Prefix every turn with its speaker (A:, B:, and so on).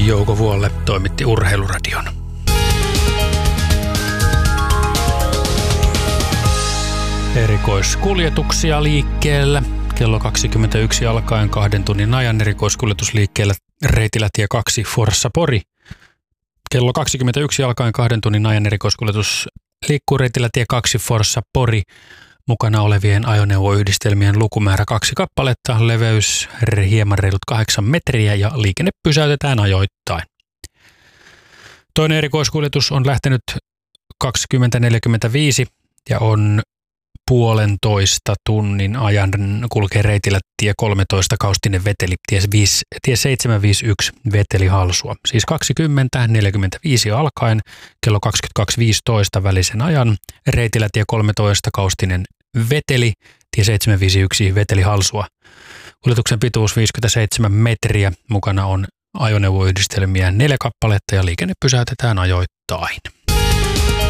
A: Jouko Vuolle toimitti Urheiluradion. Erikoiskuljetuksia liikkeellä. Kello 21 alkaen 2 tunnin ajan erikoiskuljetusliikkeellä Reitilätie 2 Forssa Pori. Kello 21 alkaen 2 tunnin ajan erikoiskuljetus liikkuu Reitilätie 2 Forssa Pori. Mukana olevien ajoneuvoyhdistelmien lukumäärä 2 kappaletta, leveys hieman reilut 8 metriä ja liikenne pysäytetään ajoittain. Toinen erikoiskuljetus on lähtenyt 20.45 ja on 1,5 tunnin ajan kulkee reitillä tie 13 Kaustinen Veteli, tie 751 Veteli Halsua. Siis 20.45 alkaen kello 22.15 välisen ajan reitillä tie 13 Kaustinen Veteli, tie 751 Veteli Halsua. Kuljetuksen pituus 57 metriä, mukana on ajoneuvoyhdistelmiä 4 kappaletta ja liikenne pysäytetään ajoittain.